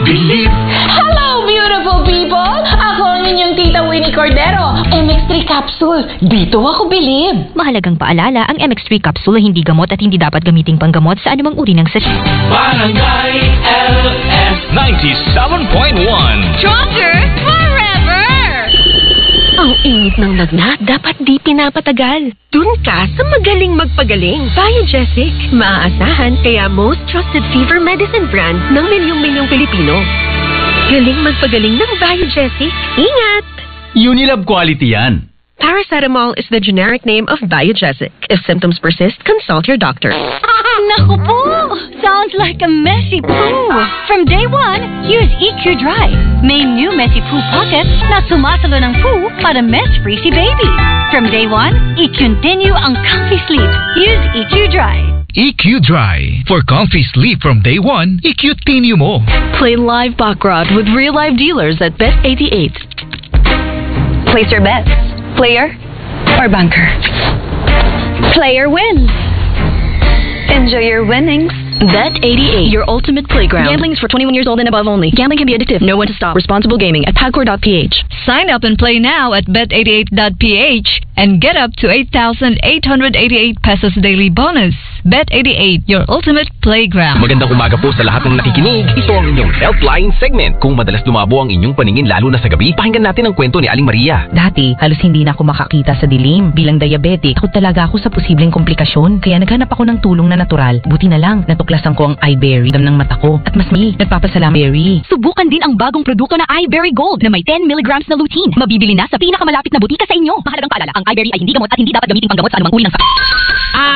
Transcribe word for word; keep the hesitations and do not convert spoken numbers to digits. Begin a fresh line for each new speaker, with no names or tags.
Believe.
Hello, beautiful people! Ako ang inyong tita Winnie Cordero. M X three capsule. Dito ako bilib.
Mahalagang paalala, ang M X three capsule ay hindi gamot at hindi dapat gamiting panggamot sa anumang uri ng sakit.
Barangay L S ninety-seven point one.
Stronger forever! Ang init ng lagnat, dapat di pinapatagal. Dun ka sa magaling magpagaling. Biogesic. Maaasahan kaya most trusted fever medicine brand ng milyong-milyong Pilipino. Galing magpagaling ng Biogesic. Ingat!
Unilab quality yan.
Paracetamol is the generic name of Biogesic. If symptoms persist, consult your doctor.
Naku po! Sounds like a messy poo. From day one, use E Q Dry. May new messy poo pocket na sumasalo ng poo para mess-free si baby. From day one, i-continue ang comfy sleep. Use E Q Dry.
E Q Dry. For comfy sleep from day one, i-continue mo.
Play live baccarat with real-life dealers at Bet eighty-eight.
Place your bets. Player or banker? Player wins. Enjoy your winnings.
Bet eighty-eight, your ultimate playground.
Gambling is for twenty-one years old and above only. Gambling can be addictive. Know when to stop. Responsible gaming at pagcor dot p h.
Sign up and play now at bet eighty-eight dot p h and get up to eight thousand eight hundred eighty-eight pesos daily bonus. Bet eighty-eight, your ultimate playground.
Magandang umaga po sa lahat ng nakikinig. Ito ang inyong Healthline segment. Kung madalas lumabo ang inyong paningin lalo na sa gabi, pakinggan natin ang kwento ni Aling Maria.
Dati, halos hindi na ako makakita sa dilim. Bilang diabetic, takot talaga ako sa posibleng komplikasyon. Kaya naghanap ako ng tulong na natural. Buti na lang, natuklasan ko ang iBerry dam ng mata ko. At mas may nagpapasalamat Berry.
Subukan din ang bagong produkto na iBerry Gold na may ten milligrams na lutein. Mabibili na sa pinakamalapit na butika sa inyo. Mahalagang paalala, ang iBerry ay hindi gamot at hindi dapat gamitin panggamot sa anumang uri ng sakit.